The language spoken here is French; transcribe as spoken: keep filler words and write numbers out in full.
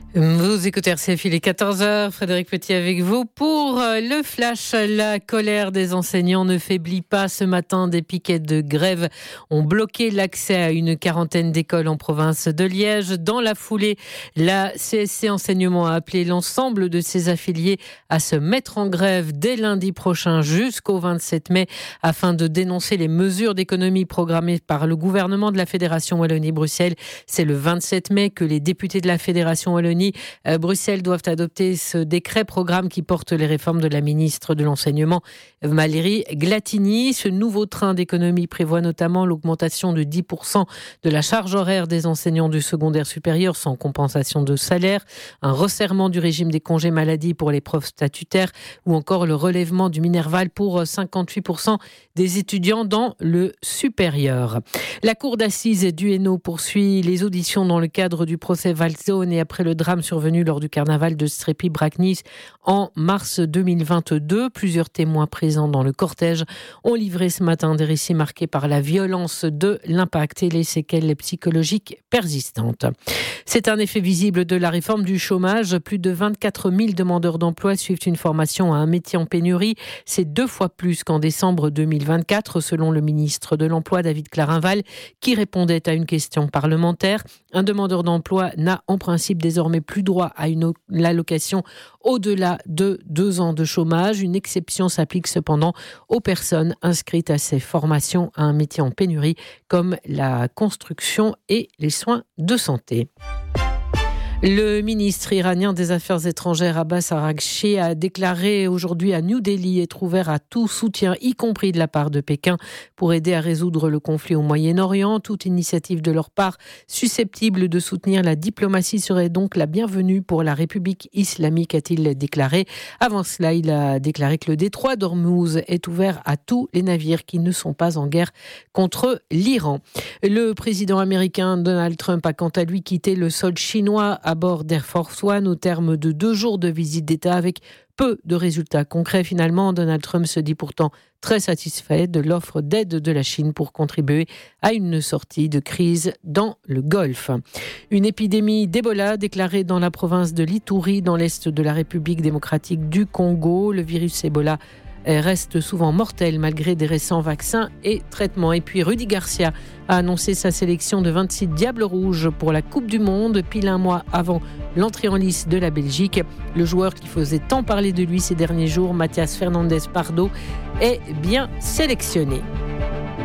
Vous écoutez R C F, il est quatorze heures, Frédéric Petit avec vous pour le flash. La colère des enseignants ne faiblit pas ce matin. Des piquets de grève ont bloqué l'accès à une quarantaine d'écoles en province de Liège. Dans la foulée, la C S C Enseignement a appelé l'ensemble de ses affiliés à se mettre en grève dès lundi prochain jusqu'au vingt-sept mai afin de dénoncer les mesures d'économie programmées par le gouvernement de la Fédération Wallonie-Bruxelles. C'est le vingt-sept mai que les députés de la Fédération Wallonie Euh, Bruxelles doivent adopter ce décret programme qui porte les réformes de la ministre de l'Enseignement, Valérie Glatini. Ce nouveau train d'économie prévoit notamment l'augmentation de dix pour cent de la charge horaire des enseignants du secondaire supérieur sans compensation de salaire, un resserrement du régime des congés maladie pour les profs statutaires ou encore le relèvement du Minerval pour cinquante-huit pour cent des étudiants dans le supérieur. La cour d'assises du Hainaut poursuit les auditions dans le cadre du procès Valzone et après le drame survenu lors du carnaval de Strépy-Bracknitz en mars deux mille vingt-deux. Plusieurs témoins présents dans le cortège ont livré ce matin des récits marqués par la violence de l'impact et les séquelles psychologiques persistantes. C'est un effet visible de la réforme du chômage. Plus de vingt-quatre mille demandeurs d'emploi suivent une formation à un métier en pénurie. C'est deux fois plus qu'en décembre deux mille vingt-quatre, selon le ministre de l'Emploi, David Clarinval, qui répondait à une question parlementaire. Un demandeur d'emploi n'a en principe désormais plus droit à une allocation au-delà de deux ans de chômage. Une exception s'applique cependant aux personnes inscrites à ces formations à un métier en pénurie, comme la construction et les soins de santé. Le ministre iranien des Affaires étrangères Abbas Araghchi a déclaré aujourd'hui à New Delhi être ouvert à tout soutien, y compris de la part de Pékin, pour aider à résoudre le conflit au Moyen-Orient. Toute initiative de leur part susceptible de soutenir la diplomatie serait donc la bienvenue pour la République islamique, a-t-il déclaré. Avant cela, il a déclaré que le détroit d'Ormuz est ouvert à tous les navires qui ne sont pas en guerre contre l'Iran. Le président américain Donald Trump a quant à lui quitté le sol chinois à bord d'Air Force One au terme de deux jours de visite d'État avec peu de résultats concrets. Finalement, Donald Trump se dit pourtant très satisfait de l'offre d'aide de la Chine pour contribuer à une sortie de crise dans le Golfe. Une épidémie d'Ebola déclarée dans la province de l'Ituri, dans l'est de la République démocratique du Congo. Le virus Ebola reste souvent mortel malgré des récents vaccins et traitements. Et puis Rudy Garcia a annoncé sa sélection de vingt-six Diables Rouges pour la Coupe du Monde, pile un mois avant l'entrée en lice de la Belgique. Le joueur qui faisait tant parler de lui ces derniers jours, Mathias Fernandes Pardo, est bien sélectionné.